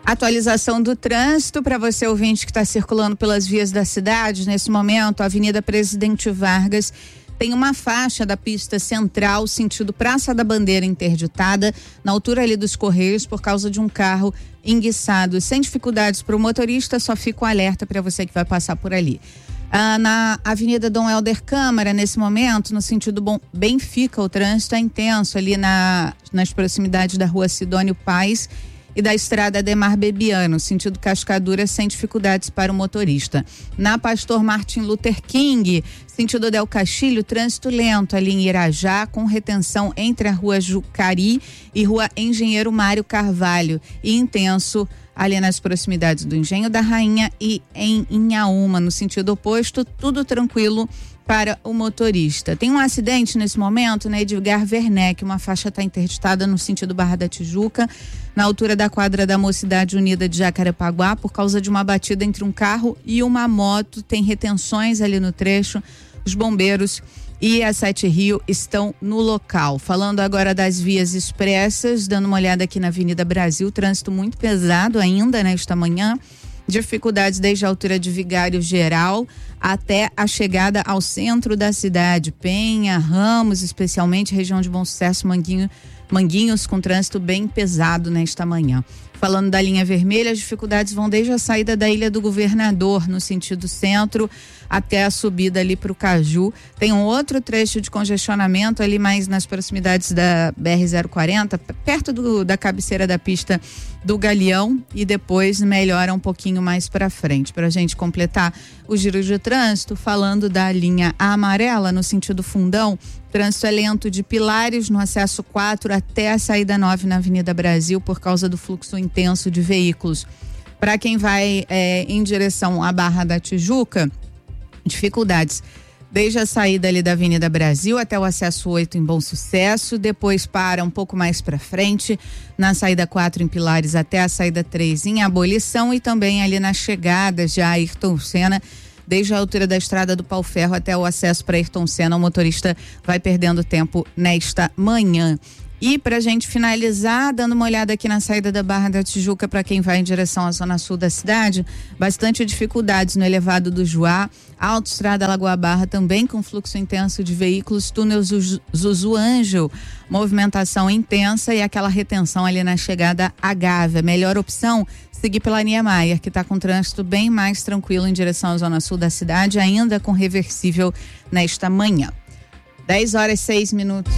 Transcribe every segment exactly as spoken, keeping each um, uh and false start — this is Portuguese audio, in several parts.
Atualização do trânsito para você, ouvinte, que está circulando pelas vias da cidade. Nesse momento, a Avenida Presidente Vargas tem uma faixa da pista central, sentido Praça da Bandeira, interditada, na altura ali dos Correios, por causa de um carro enguiçado. Sem dificuldades para o motorista, só fica um alerta para você que vai passar por ali. Ah, na Avenida Dom Helder Câmara, nesse momento, no sentido bom, Benfica, o trânsito é intenso ali na, nas proximidades da Rua Sidônio Paz e da Estrada Ademar Bebiano, sentido Cascadura, sem dificuldades para o motorista. Na Pastor Martin Luther King, sentido Del Castilho, trânsito lento ali em Irajá, com retenção entre a Rua Jucari e Rua Engenheiro Mário Carvalho, e intenso ali nas proximidades do Engenho da Rainha e em Inhaúma, no sentido oposto, tudo tranquilo para o motorista. Tem um acidente nesse momento na Edgar Werneck, uma faixa está interditada no sentido Barra da Tijuca, na altura da quadra da Mocidade Unida de Jacarepaguá, por causa de uma batida entre um carro e uma moto. Tem retenções ali no trecho. Os bombeiros e a Sete Rio estão no local. Falando agora das vias expressas, dando uma olhada aqui na Avenida Brasil, trânsito muito pesado ainda nesta manhã. Dificuldades desde a altura de Vigário Geral até a chegada ao centro da cidade. Penha, Ramos, especialmente região de Bom Sucesso, Manguinho, Manguinhos, com trânsito bem pesado nesta manhã. Falando da linha vermelha, as dificuldades vão desde a saída da Ilha do Governador, no sentido centro, até a subida ali para o Caju. Tem um outro trecho de congestionamento ali mais nas proximidades da B R zero quarenta, perto do, da cabeceira da pista do Galeão, e depois melhora um pouquinho mais para frente. Para a gente completar o giro de trânsito, falando da linha amarela, no sentido Fundão, trânsito é lento de Pilares no acesso quatro até a saída nove na Avenida Brasil, por causa do fluxo intenso de veículos. Para quem vai é, em direção à Barra da Tijuca, dificuldades desde a saída ali da Avenida Brasil até o acesso oito em Bom Sucesso, depois para um pouco mais para frente na saída quatro em Pilares até a saída três em Abolição, e também ali nas chegadas de Ayrton Senna, desde a altura da Estrada do Pau Ferro até o acesso para Ayrton Senna. O motorista vai perdendo tempo nesta manhã. E para a gente finalizar, dando uma olhada aqui na saída da Barra da Tijuca para quem vai em direção à zona sul da cidade, bastante dificuldades no elevado do Juá, autoestrada Lagoa Barra também com fluxo intenso de veículos, túnel Zuzu Ângel, movimentação intensa e aquela retenção ali na chegada à Gávea. Melhor opção, seguir pela Niemeyer, que está com trânsito bem mais tranquilo em direção à zona sul da cidade, ainda com reversível nesta manhã. dez horas e seis minutos.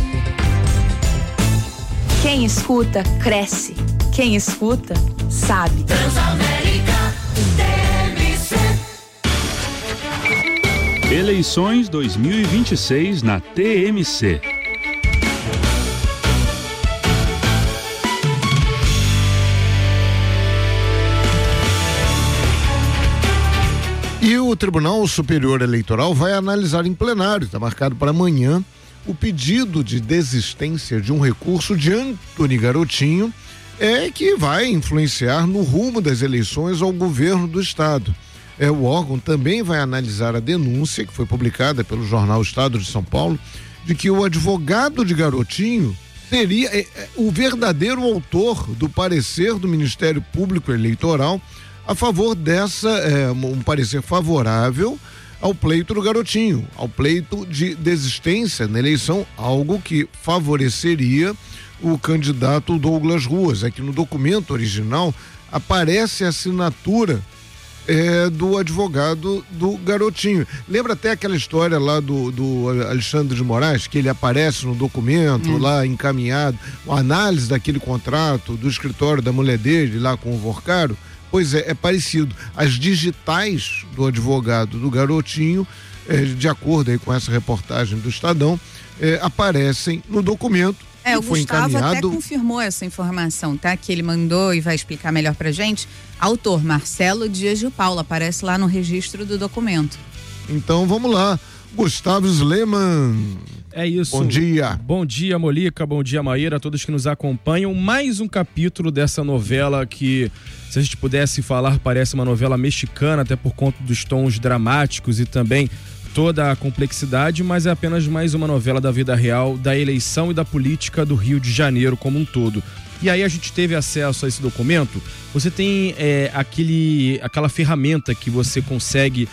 Quem escuta, cresce. Quem escuta, sabe. Transamérica T M C. Eleições dois mil e vinte e seis na T M C. E o Tribunal Superior Eleitoral vai analisar em plenário, está marcado para amanhã, o pedido de desistência de um recurso de Antony Garotinho, é que vai influenciar no rumo das eleições ao governo do estado. É, o órgão também vai analisar a denúncia que foi publicada pelo jornal Estado de São Paulo, de que o advogado de Garotinho seria é, é, o verdadeiro autor do parecer do Ministério Público Eleitoral a favor dessa, é, um parecer favorável ao pleito do Garotinho, ao pleito de desistência na eleição, algo que favoreceria o candidato Douglas Ruas. É que no documento original aparece a assinatura é, do advogado do Garotinho. Lembra até aquela história lá do, do Alexandre de Moraes, que ele aparece no documento hum. lá encaminhado, a análise daquele contrato do escritório da mulher dele lá com o Vorcaro? Pois é, é parecido. As digitais do advogado do Garotinho, é, de acordo aí com essa reportagem do Estadão, é, aparecem no documento. É, o foi Gustavo encaminhado... até confirmou essa informação, tá? Que ele mandou e vai explicar melhor pra gente. Autor, Marcelo Dias de Paula, aparece lá no registro do documento. Então vamos lá, Gustavo Sleman. É isso. Bom dia. Bom dia, Molica, bom dia, Maíra, a todos que nos acompanham. Mais um capítulo dessa novela que, se a gente pudesse falar, parece uma novela mexicana, até por conta dos tons dramáticos e também toda a complexidade, mas é apenas mais uma novela da vida real, da eleição e da política do Rio de Janeiro como um todo. E aí a gente teve acesso a esse documento. Você tem é, aquele, aquela ferramenta que você consegue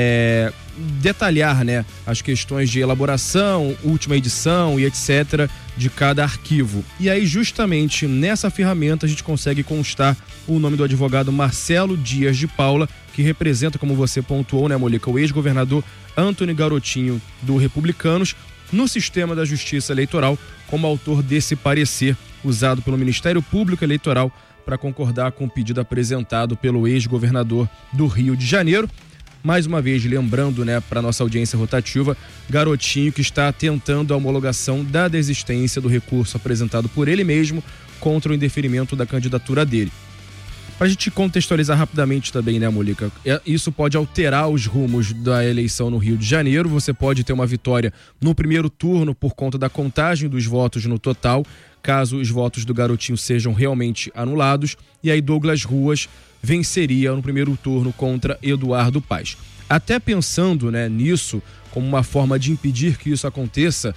é, detalhar, né, as questões de elaboração, última edição e etcétera de cada arquivo. E aí justamente nessa ferramenta a gente consegue constar o nome do advogado Marcelo Dias de Paula, que representa, como você pontuou, né, Molica, o ex-governador Antony Garotinho do Republicanos no sistema da Justiça Eleitoral, como autor desse parecer usado pelo Ministério Público Eleitoral para concordar com o pedido apresentado pelo ex-governador do Rio de Janeiro. Mais uma vez, lembrando, né, para nossa audiência rotativa, Garotinho que está tentando a homologação da desistência do recurso apresentado por ele mesmo contra o indeferimento da candidatura dele. Para a gente contextualizar rapidamente também, né, Molica? Isso pode alterar os rumos da eleição no Rio de Janeiro. Você pode ter uma vitória no primeiro turno por conta da contagem dos votos no total, caso os votos do Garotinho sejam realmente anulados. E aí Douglas Ruas venceria no primeiro turno contra Eduardo Paes. Até pensando, né, nisso, como uma forma de impedir que isso aconteça,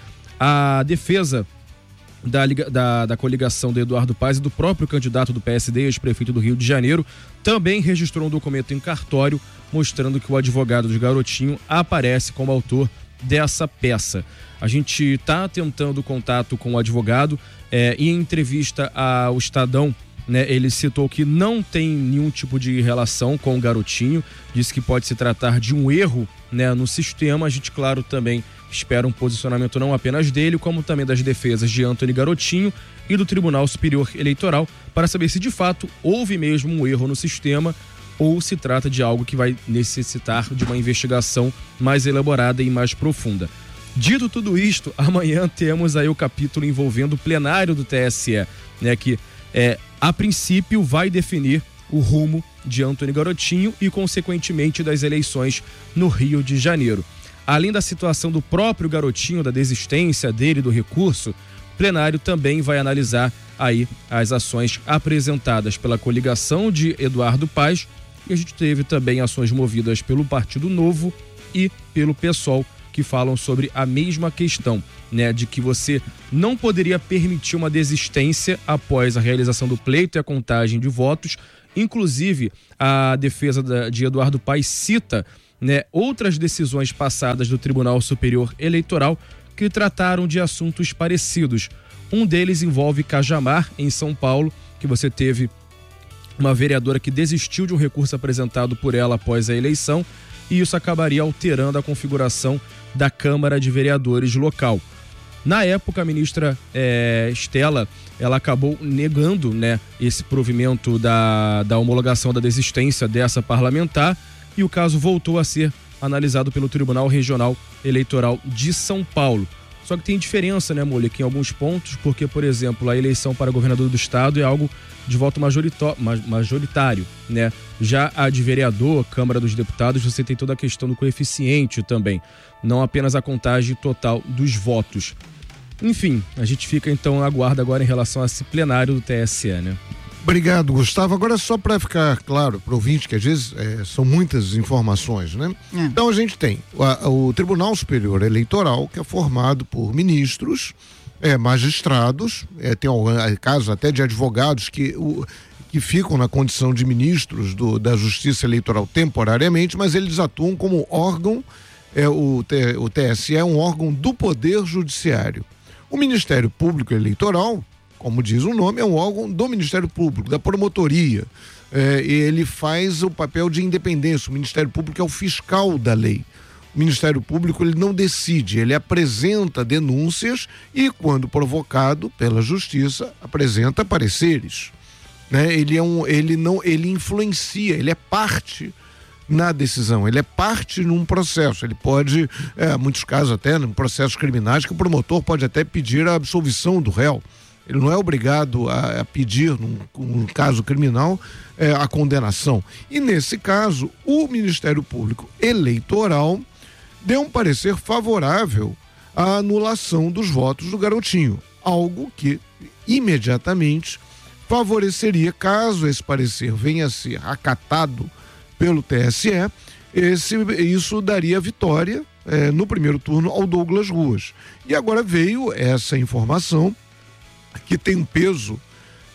a defesa Da, da, da coligação do Eduardo Paes e do próprio candidato do P S D, ex-prefeito do Rio de Janeiro, também registrou um documento em cartório mostrando que o advogado de Garotinho aparece como autor dessa peça. A gente está tentando contato com o advogado é, e em entrevista ao Estadão, né, ele citou que não tem nenhum tipo de relação com o Garotinho, disse que pode se tratar de um erro, né, no sistema. A gente, claro, também espera um posicionamento não apenas dele, como também das defesas de Antony Garotinho e do Tribunal Superior Eleitoral, para saber se de fato houve mesmo um erro no sistema ou se trata de algo que vai necessitar de uma investigação mais elaborada e mais profunda. Dito tudo isto, amanhã temos aí o capítulo envolvendo o plenário do T S E, né, que é, a princípio vai definir o rumo de Antony Garotinho e, consequentemente, das eleições no Rio de Janeiro. Além da situação do próprio Garotinho, da desistência dele do recurso, o plenário também vai analisar aí as ações apresentadas pela coligação de Eduardo Paes, e a gente teve também ações movidas pelo Partido Novo e pelo PSOL, que falam sobre a mesma questão, né, de que você não poderia permitir uma desistência após a realização do pleito e a contagem de votos. Inclusive, a defesa de Eduardo Paes cita, né, outras decisões passadas do Tribunal Superior Eleitoral que trataram de assuntos parecidos. Um deles envolve Cajamar, em São Paulo, que você teve uma vereadora que desistiu de um recurso apresentado por ela após a eleição, e isso acabaria alterando a configuração da Câmara de Vereadores local. Na época, a ministra é, Estela, ela acabou negando, né, esse provimento da, da homologação da desistência dessa parlamentar, e o caso voltou a ser analisado pelo Tribunal Regional Eleitoral de São Paulo. Só que tem diferença, né, Molica, em alguns pontos, porque, por exemplo, a eleição para governador do estado é algo de voto majoritário, né? Já a de vereador, Câmara dos Deputados, você tem toda a questão do coeficiente também, não apenas a contagem total dos votos. Enfim, a gente fica então aguarda agora em relação a esse plenário do T S E, né? Obrigado, Gustavo. Agora, só para ficar claro para o ouvinte, que às vezes é, são muitas informações, né? É. Então a gente tem o, o Tribunal Superior Eleitoral, que é formado por ministros, é, magistrados, é, tem casos até de advogados que, o, que ficam na condição de ministros do, da Justiça Eleitoral temporariamente, mas eles atuam como órgão, é, o, o T S E é um órgão do Poder Judiciário. O Ministério Público Eleitoral, como diz o nome, é um órgão do Ministério Público, da promotoria. É, ele faz o papel de independência. O Ministério Público é o fiscal da lei. O Ministério Público, ele não decide, ele apresenta denúncias e, quando provocado pela Justiça, apresenta pareceres. Né? Ele é um, ele não, ele influencia, ele é parte na decisão, ele é parte num processo. Ele pode, é, em muitos casos até, em processos criminais, que o promotor pode até pedir a absolvição do réu. Ele não é obrigado a, a pedir, num, num caso criminal, é, a condenação. E nesse caso, o Ministério Público Eleitoral deu um parecer favorável à anulação dos votos do Garotinho, algo que imediatamente favoreceria, caso esse parecer venha a ser acatado pelo T S E, esse, isso daria vitória é, no primeiro turno ao Douglas Ruas. E agora veio essa informação que tem um peso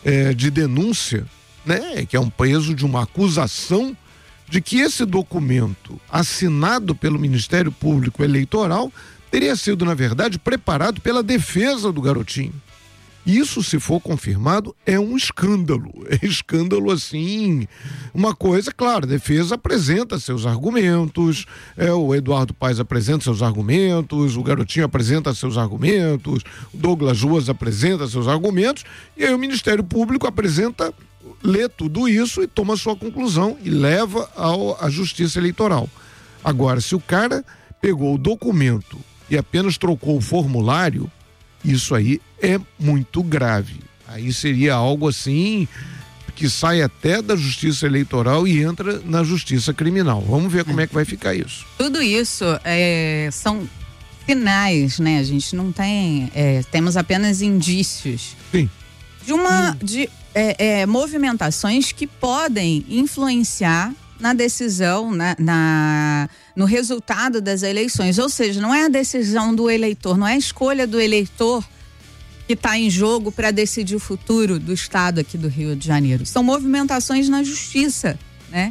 é, de denúncia, né? Que é um peso de uma acusação de que esse documento assinado pelo Ministério Público Eleitoral teria sido, na verdade, preparado pela defesa do garotinho. Isso, se for confirmado, é um escândalo. É escândalo, assim, uma coisa, claro, a defesa apresenta seus argumentos, é, o Eduardo Paes apresenta seus argumentos, o garotinho apresenta seus argumentos, o Douglas Ruas apresenta seus argumentos, e aí o Ministério Público apresenta, lê tudo isso e toma sua conclusão e leva ao, à Justiça Eleitoral. Agora, se o cara pegou o documento e apenas trocou o formulário, isso aí é muito grave. Aí seria algo assim que sai até da Justiça Eleitoral e entra na Justiça Criminal. Vamos ver como é que vai ficar isso. Tudo isso é, são sinais, né? A gente não tem, é, temos apenas indícios. Sim. De uma, hum. de é, é, movimentações que podem influenciar na decisão, na, na, no resultado das eleições. Ou seja, não é a decisão do eleitor, não é a escolha do eleitor que está em jogo para decidir o futuro do estado aqui do Rio de Janeiro. São movimentações na justiça, né?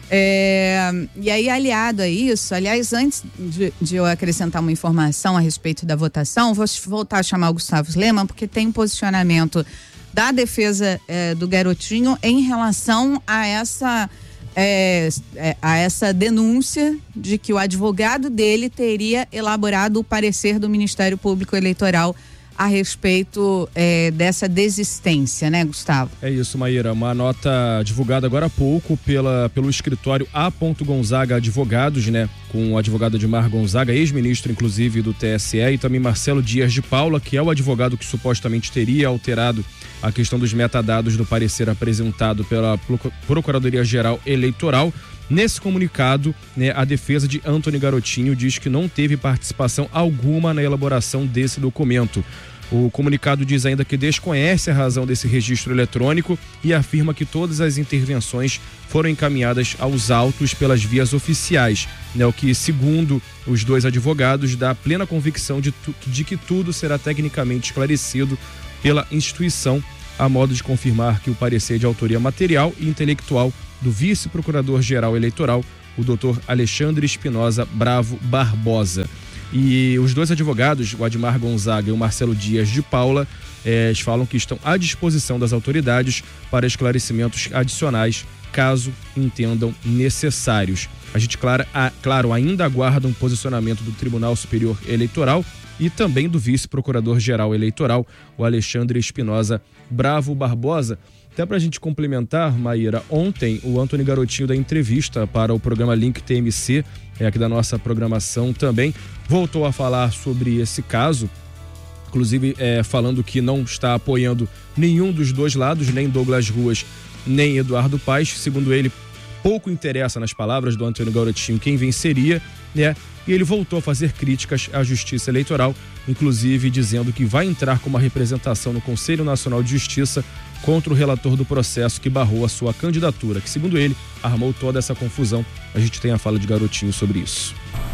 É, e aí, aliado a isso, aliás, antes de, de eu acrescentar uma informação a respeito da votação, vou voltar a chamar o Gustavo Lehmann, porque tem um posicionamento da defesa é, do garotinho em relação a essa... É, é, a essa denúncia de que o advogado dele teria elaborado o parecer do Ministério Público Eleitoral a respeito é, dessa desistência, né, Gustavo? É isso, Maíra. Uma nota divulgada agora há pouco pela, pelo escritório A. Gonzaga Advogados, né, com o advogado Admar Gonzaga, ex-ministro, inclusive, do T S E, e também Marcelo Dias de Paula, que é o advogado que supostamente teria alterado a questão dos metadados do parecer apresentado pela Procuradoria-Geral Eleitoral. Nesse comunicado, né, a defesa de Antony Garotinho diz que não teve participação alguma na elaboração desse documento. O comunicado diz ainda que desconhece a razão desse registro eletrônico e afirma que todas as intervenções foram encaminhadas aos autos pelas vias oficiais, né, o que, segundo os dois advogados, dá plena convicção de, tu, de que tudo será tecnicamente esclarecido pela instituição, a modo de confirmar que o parecer de autoria material e intelectual do vice-procurador-geral eleitoral, o doutor Alexandre Espinosa Bravo Barbosa. E os dois advogados, o Admar Gonzaga e o Marcelo Dias de Paula, eh, eles falam que estão à disposição das autoridades para esclarecimentos adicionais, caso entendam necessários. A gente, claro, a, claro, ainda aguarda um posicionamento do Tribunal Superior Eleitoral e também do vice-procurador-geral eleitoral, o Alexandre Espinosa Bravo Barbosa. Até para a gente complementar, Maíra, ontem o Antony Garotinho da entrevista para o programa Link T M C, é aqui da nossa programação também, voltou a falar sobre esse caso, inclusive é, falando que não está apoiando nenhum dos dois lados, nem Douglas Ruas, nem Eduardo Paes. Segundo ele, pouco interessa, nas palavras do Antony Garotinho, quem venceria, né? E ele voltou a fazer críticas à Justiça Eleitoral, inclusive dizendo que vai entrar com uma representação no Conselho Nacional de Justiça contra o relator do processo que barrou a sua candidatura, que, segundo ele, armou toda essa confusão. A gente tem a fala de Garotinho sobre isso.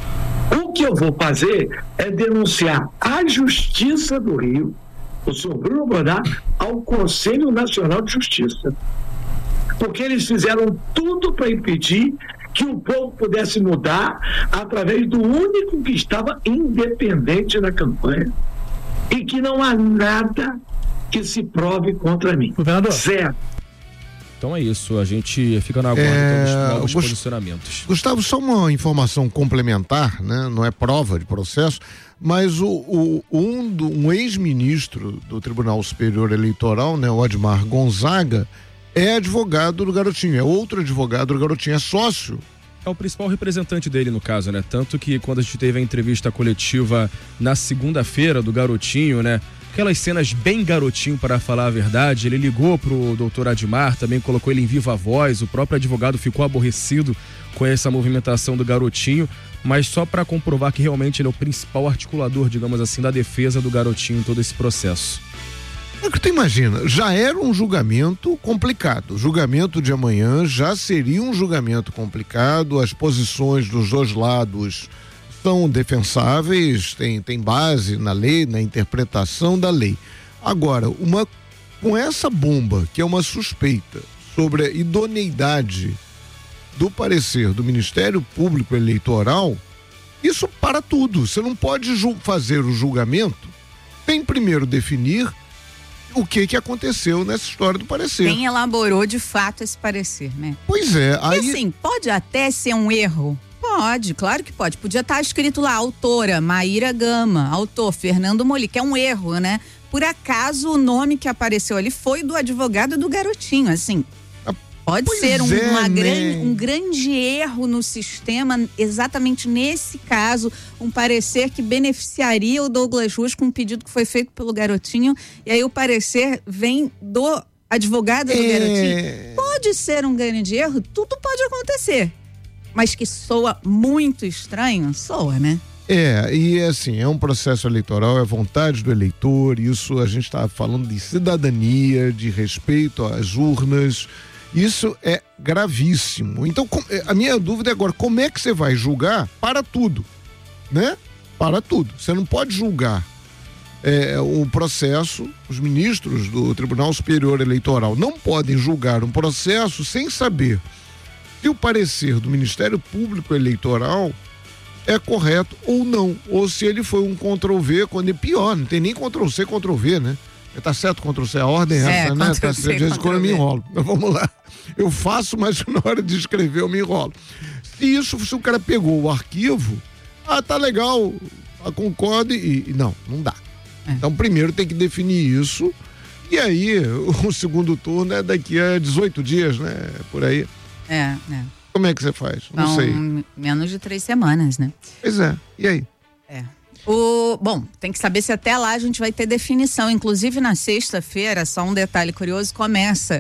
O que eu vou fazer é denunciar a Justiça do Rio, o senhor Bruno Bonar, ao Conselho Nacional de Justiça. Porque eles fizeram tudo para impedir que o povo pudesse mudar através do único que estava independente na campanha e que não há nada que se prove contra mim. Governador. Zero. Então é isso, a gente fica na aguarda É, dos novos Gust- posicionamentos. Gustavo, só uma informação complementar, né? Não é prova de processo, mas o, o- um, do- um ex-ministro do Tribunal Superior Eleitoral, né, o Admar Gonzaga, é advogado do Garotinho, é outro advogado do Garotinho, é sócio. É o principal representante dele, no caso, né? Tanto que quando a gente teve a entrevista coletiva na segunda-feira do Garotinho, né? Aquelas cenas bem Garotinho, para falar a verdade, ele ligou pro doutor Admar, também colocou ele em viva voz, o próprio advogado ficou aborrecido com essa movimentação do Garotinho, mas só para comprovar que realmente ele é o principal articulador, digamos assim, da defesa do Garotinho em todo esse processo. É que tu imagina, já era um julgamento complicado. O julgamento de amanhã já seria um julgamento complicado, as posições dos dois lados são defensáveis, tem, tem base na lei, na interpretação da lei. Agora, uma Com essa bomba, que é uma suspeita sobre a idoneidade do parecer do Ministério Público Eleitoral, isso para tudo. Você não pode fazer o julgamento sem primeiro definir o que que aconteceu nessa história do parecer. Quem elaborou de fato esse parecer, né? Pois é. Aí... E assim, pode até ser um erro. Pode, claro que pode. Podia estar escrito lá, autora, Maíra Gama, autor, Fernando Moli, que é um erro, né? Por acaso o nome que apareceu ali foi do advogado do garotinho, assim. Pode Pois ser um, é, uma né? gran, um grande erro no sistema, exatamente nesse caso, um parecer que beneficiaria o Douglas Ruas com um pedido que foi feito pelo garotinho, e aí o parecer vem do advogado do É. garotinho. Pode ser um grande erro, tudo pode acontecer, mas que soa muito estranho, soa, né? É, e assim, é um processo eleitoral, é vontade do eleitor, isso a gente está falando de cidadania, de respeito às urnas. Isso é gravíssimo. Então, a minha dúvida é agora, como é que você vai julgar para tudo, né? Para tudo. Você não pode julgar é, o processo, os ministros do Tribunal Superior Eleitoral não podem julgar um processo sem saber se o parecer do Ministério Público Eleitoral é correto ou não, ou se ele foi um control V, quando é pior, não tem nem control C, control V, né? Tá certo, control C, a ordem é essa, né? Tá certo, de vez em quando eu me enrolo. Mas vamos lá. Eu faço, mas na hora de escrever eu me enrolo. Se isso, se o cara pegou o arquivo, ah, tá legal, concordo e, e não, não dá. É. Então primeiro tem que definir isso e aí o segundo turno é daqui a dezoito dias, né? Por aí. É, é. Como é que você faz? Não Então, sei. menos de três semanas, né? Pois é, e aí? É. O, bom, tem que saber se até lá a gente vai ter definição. Inclusive, na sexta-feira, só um detalhe curioso, começa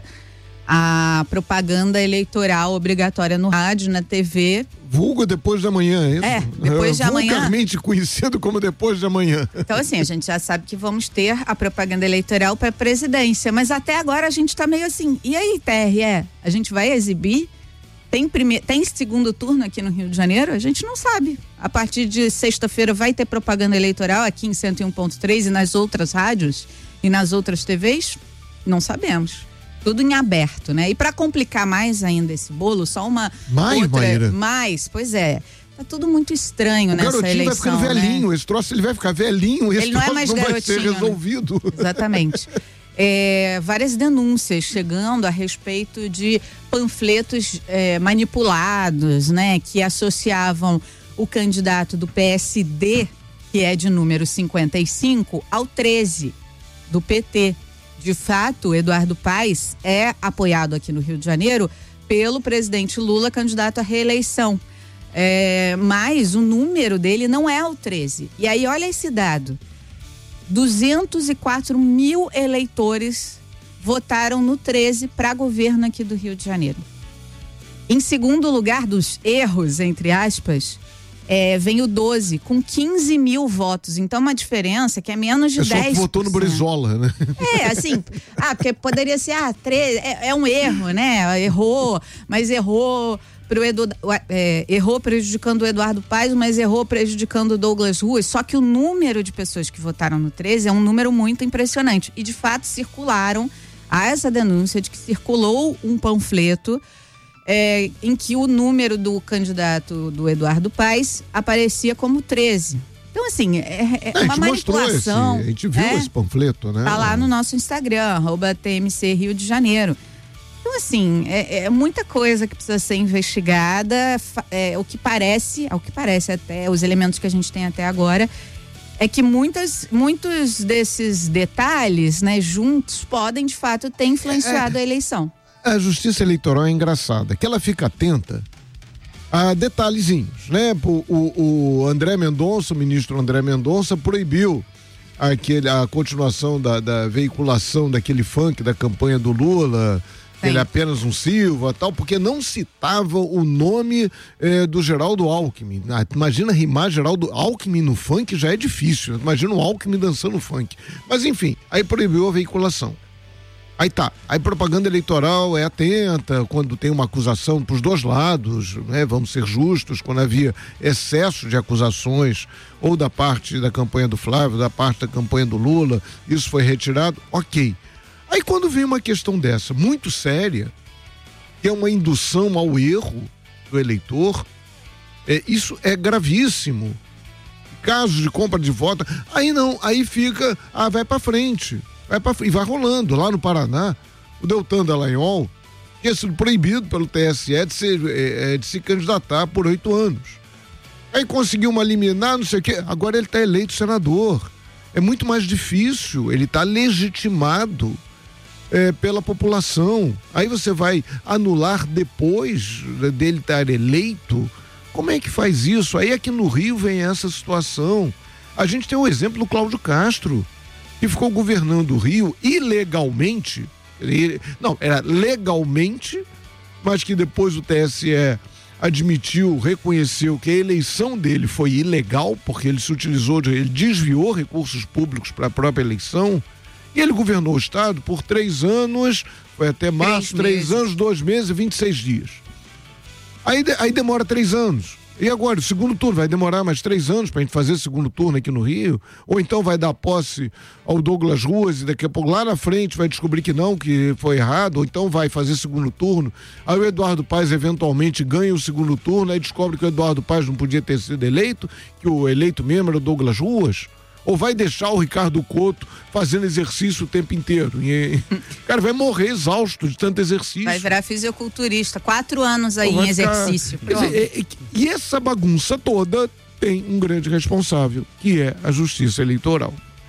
a propaganda eleitoral obrigatória no rádio, na T V. Vulgo depois de amanhã, é isso? É, depois de amanhã. Vulgarmente conhecido como depois de amanhã. Então, assim, a gente já sabe que vamos ter a propaganda eleitoral para a presidência, mas até agora a gente tá meio assim, e aí, T R E? A gente vai exibir? Tem, prime... Tem segundo turno aqui no Rio de Janeiro? A gente não sabe. A partir de sexta-feira vai ter propaganda eleitoral aqui em cento e um ponto três e nas outras rádios e nas outras T Vs? Não sabemos. Tudo em aberto, né? E para complicar mais ainda esse bolo, só uma mais, outra... Maíra. Mais, pois é. Tá tudo muito estranho o nessa eleição, vai ficando velhinho, né? Esse troço ele vai ficar velhinho, esse ele não troço é mais não garotinho, vai ser resolvido. Né? Exatamente. É, várias denúncias chegando a respeito de panfletos é, manipulados, né? Que associavam o candidato do P S D, que é de número cinquenta e cinco, ao treze do P T. De fato, Eduardo Paes é apoiado aqui no Rio de Janeiro pelo presidente Lula, candidato à reeleição. É, mas o número dele não é o treze. E aí, olha esse dado. duzentos e quatro mil eleitores votaram no treze para governo aqui do Rio de Janeiro. Em segundo lugar dos erros, entre aspas, é, vem o doze, com quinze mil votos. Então, uma diferença que é menos de dez por cento. É só que votou no Brizola, né? É, assim, ah, porque poderia ser, ah, treze, é, é um erro, né? Errou, mas errou... Pro Edu, é, errou prejudicando o Eduardo Paes, mas errou prejudicando o Douglas Ruas. Só que o número de pessoas que votaram no treze é um número muito impressionante. E de fato circularam, há essa denúncia de que circulou um panfleto é, em que o número do candidato do Eduardo Paes aparecia como treze. Então, assim, é, é uma manipulação. Esse, a gente viu é, esse panfleto, né? Tá lá no nosso Instagram, arroba T M C Rio de Janeiro. Então, assim, é, é muita coisa que precisa ser investigada. É, o que parece, ao que parece até, os elementos que a gente tem até agora, é que muitas, muitos desses detalhes, né, juntos, podem, de fato, ter influenciado é, a eleição. A justiça eleitoral é engraçada, que ela fica atenta a detalhezinhos, né? O, o, o André Mendonça, o ministro André Mendonça, proibiu aquele, a continuação da, da veiculação daquele funk da campanha do Lula. Ele é apenas um Silva, tal, porque não citava o nome eh, do Geraldo Alckmin. Ah, imagina rimar Geraldo Alckmin no funk, já é difícil. Imagina o Alckmin dançando funk. Mas enfim, aí proibiu a veiculação. Aí tá, aí propaganda eleitoral é atenta quando tem uma acusação pros dois lados, né? Vamos ser justos, quando havia excesso de acusações, ou da parte da campanha do Flávio, da parte da campanha do Lula, isso foi retirado, ok. Aí quando vem uma questão dessa, muito séria, que é uma indução ao erro do eleitor, é, isso é gravíssimo. Casos de compra de voto, aí não, aí fica, ah, vai pra frente, vai pra, e vai rolando. Lá no Paraná, o Deltan Dallagnol tinha sido proibido pelo T S E de, ser, é, de se candidatar por oito anos. Aí conseguiu uma liminar, não sei o quê, agora ele tá eleito senador. É muito mais difícil, ele tá legitimado é, pela população. Aí você vai anular depois dele estar eleito. Como é que faz isso? Aí aqui no Rio vem essa situação. A gente tem um exemplo do Cláudio Castro, que ficou governando o Rio ilegalmente. Ele, não, era legalmente, mas que depois o T S E admitiu, reconheceu que a eleição dele foi ilegal, porque ele se utilizou, de, ele desviou recursos públicos para a própria eleição. E ele governou o estado por três anos, foi até março, três, três anos, dois meses e vinte e seis dias. Aí, aí demora três anos. E agora, o segundo turno vai demorar mais três anos pra gente fazer segundo turno aqui no Rio? Ou então vai dar posse ao Douglas Ruas e daqui a pouco lá na frente vai descobrir que não, que foi errado, ou então vai fazer segundo turno. Aí o Eduardo Paes eventualmente ganha o segundo turno, aí descobre que o Eduardo Paes não podia ter sido eleito, que o eleito mesmo era o Douglas Ruas. Ou vai deixar o Ricardo Couto fazendo exercício o tempo inteiro? E, cara, vai morrer exausto de tanto exercício. Vai virar fisiculturista, quatro anos aí em exercício. Quer dizer, é, é, e essa bagunça toda tem um grande responsável, que é a Justiça Eleitoral.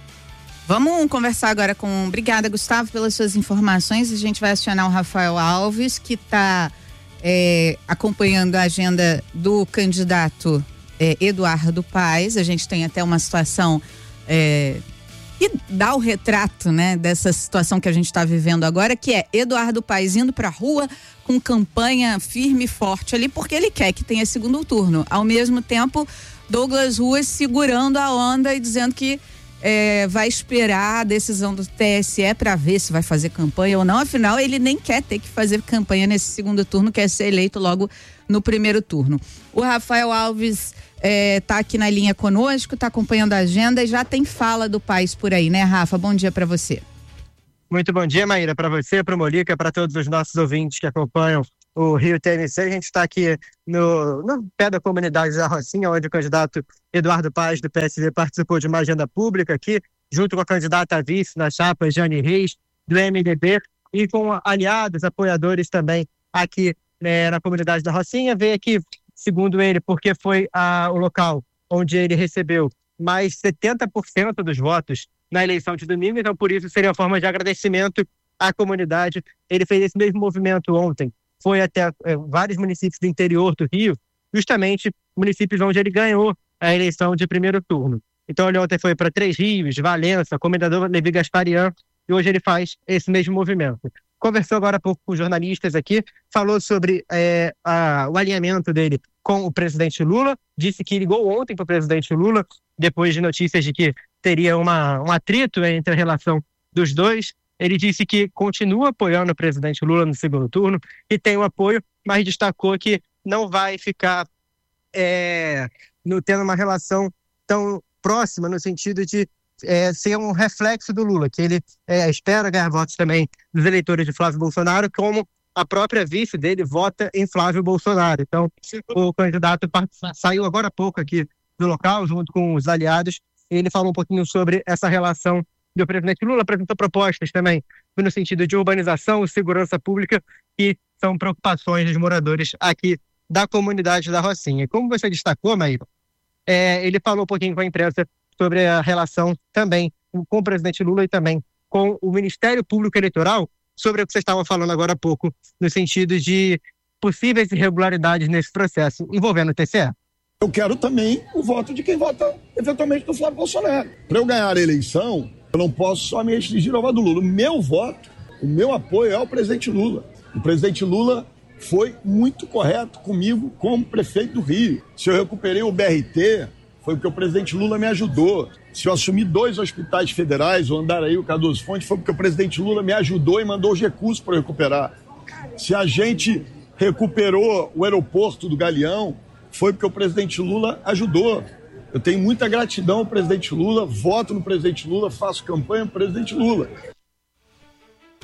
Vamos conversar agora com... Obrigada, Gustavo, pelas suas informações. A gente vai acionar o Rafael Alves, que está é, acompanhando a agenda do candidato é, Eduardo Paes. A gente tem até uma situação... É, e dá o retrato, né, dessa situação que a gente está vivendo agora, que é Eduardo Paes indo para a rua com campanha firme e forte ali, porque ele quer que tenha segundo turno. Ao mesmo tempo, Douglas Ruas segurando a onda e dizendo que é, vai esperar a decisão do T S E para ver se vai fazer campanha ou não. Afinal, ele nem quer ter que fazer campanha nesse segundo turno, quer ser eleito logo no primeiro turno. O Rafael Alves está é, aqui na linha conosco, está acompanhando a agenda e já tem fala do Paes por aí, né, Rafa? Bom dia para você. Muito bom dia, Maíra, para você, para o Molica, para todos os nossos ouvintes que acompanham o Rio T M C. A gente está aqui no, no pé da comunidade da Rocinha, onde o candidato Eduardo Paes, do P S D, participou de uma agenda pública aqui, junto com a candidata a vice na chapa, Jane Reis, do M D B, e com aliados, apoiadores também aqui né, na comunidade da Rocinha. Veio aqui, segundo ele, porque foi a, o local onde ele recebeu mais setenta por cento dos votos na eleição de domingo, então por isso seria uma forma de agradecimento à comunidade. Ele fez esse mesmo movimento ontem, foi até é, vários municípios do interior do Rio, justamente municípios onde ele ganhou a eleição de primeiro turno. Então ele ontem foi para Três Rios, Valença, Comendador Levi Gasparian, e hoje ele faz esse mesmo movimento. Conversou agora há pouco com jornalistas aqui, falou sobre é, a, o alinhamento dele com o presidente Lula, disse que ligou ontem para o presidente Lula, depois de notícias de que teria uma, um atrito entre a relação dos dois. Ele disse que continua apoiando o presidente Lula no segundo turno e tem o apoio, mas destacou que não vai ficar é, no, tendo uma relação tão próxima no sentido de É, ser um reflexo do Lula, que ele é, espera ganhar votos também dos eleitores de Flávio Bolsonaro, como a própria vice dele vota em Flávio Bolsonaro. Então, o candidato saiu agora há pouco aqui do local, junto com os aliados, e ele falou um pouquinho sobre essa relação do presidente Lula, apresentou propostas também no sentido de urbanização e segurança pública, que são preocupações dos moradores aqui da comunidade da Rocinha. Como você destacou, Maíra, é, ele falou um pouquinho com a imprensa sobre a relação também com o presidente Lula e também com o Ministério Público Eleitoral, sobre o que vocês estavam falando agora há pouco, no sentido de possíveis irregularidades nesse processo envolvendo o T C E. Eu quero também o voto de quem vota eventualmente no Flávio Bolsonaro. Para eu ganhar a eleição, eu não posso só me restringir ao voto do Lula. O meu voto, o meu apoio é ao presidente Lula. O presidente Lula foi muito correto comigo como prefeito do Rio. Se eu recuperei o B R T... foi porque o presidente Lula me ajudou. Se eu assumi dois hospitais federais, o Andaraí e o Cardoso Fonte, foi porque o presidente Lula me ajudou e mandou os recursos para recuperar. Se a gente recuperou o aeroporto do Galeão, foi porque o presidente Lula ajudou. Eu tenho muita gratidão ao presidente Lula, voto no presidente Lula, faço campanha no presidente Lula.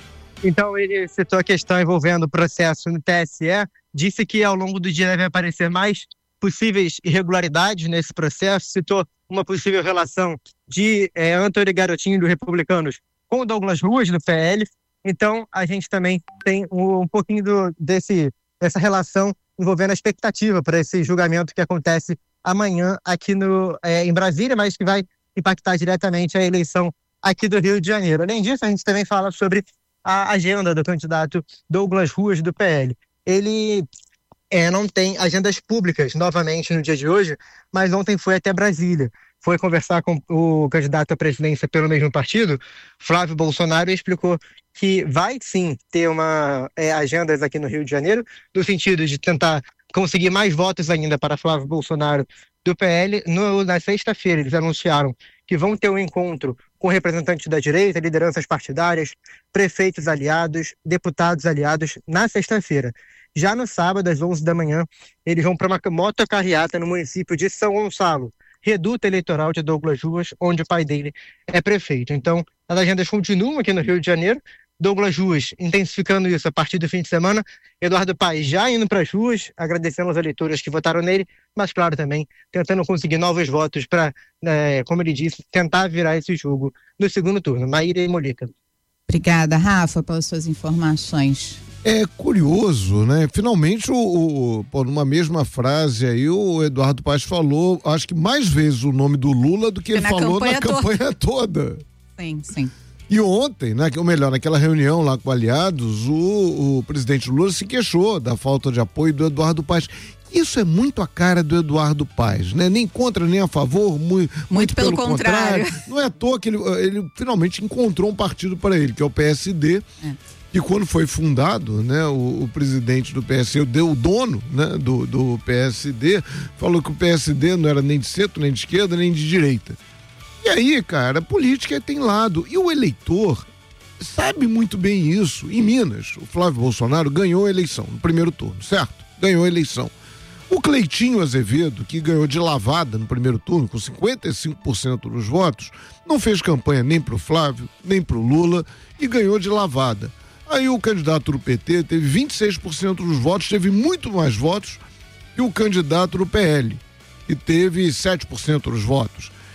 Então, ele citou a questão envolvendo o processo no T S E, disse que ao longo do dia devem aparecer mais possíveis irregularidades nesse processo, citou uma possível relação de é, Antony Garotinho, do Republicanos, com o Douglas Ruas, do P L. Então, a gente também tem um, um pouquinho do, desse, dessa relação envolvendo a expectativa para esse julgamento que acontece amanhã aqui no, é, em Brasília, mas que vai impactar diretamente a eleição aqui do Rio de Janeiro. Além disso, a gente também fala sobre a agenda do candidato Douglas Ruas, do P L. Ele é, não tem agendas públicas novamente no dia de hoje, mas ontem foi até Brasília. Foi conversar com o candidato à presidência pelo mesmo partido, Flávio Bolsonaro, e explicou que vai sim ter uma, é, agendas aqui no Rio de Janeiro, no sentido de tentar conseguir mais votos ainda para Flávio Bolsonaro do P L. No, na sexta-feira, eles anunciaram que vão ter um encontro com representantes da direita, lideranças partidárias, prefeitos aliados, deputados aliados, na sexta-feira. Já no sábado, às onze da manhã, eles vão para uma motocarreata no município de São Gonçalo, reduto eleitoral de Douglas Ruas, onde o pai dele é prefeito. Então, as agendas continuam aqui no Rio de Janeiro. Douglas Ruas intensificando isso a partir do fim de semana. Eduardo Paes já indo para as ruas, agradecendo aos eleitores que votaram nele, mas, claro, também tentando conseguir novos votos para, é, como ele disse, tentar virar esse jogo no segundo turno. Maíra e Molica. Obrigada, Rafa, pelas suas informações. É curioso, né? Finalmente, o, o, pô, numa mesma frase aí, o Eduardo Paes falou, acho que mais vezes o nome do Lula do que ele falou na campanha toda. Sim, sim. E ontem, né, ou melhor, naquela reunião lá com aliados, o, o presidente Lula se queixou da falta de apoio do Eduardo Paes. Isso é muito a cara do Eduardo Paes, né? Nem contra, nem a favor, muito, muito, muito pelo, pelo contrário. contrário. Não é à toa que ele, ele finalmente encontrou um partido para ele, que é o P S D. É. E quando foi fundado, né, o, o presidente do P S D, o dono, né, do, do P S D, falou que o P S D não era nem de centro, nem de esquerda, nem de direita. E aí, cara, a política tem lado. E o eleitor sabe muito bem isso. Em Minas, o Flávio Bolsonaro ganhou a eleição no primeiro turno, certo? Ganhou a eleição. O Cleitinho Azevedo, que ganhou de lavada no primeiro turno, com cinquenta e cinco por cento dos votos, não fez campanha nem pro Flávio, nem pro Lula e ganhou de lavada. Aí o candidato do P T teve vinte e seis por cento dos votos, teve muito mais votos que o candidato do P L, que teve sete por cento dos votos.